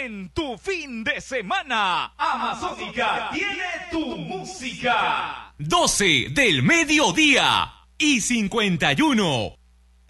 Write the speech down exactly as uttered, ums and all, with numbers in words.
en tu fin de semana. Amazónica tiene tu música. doce del mediodía y cincuenta y uno.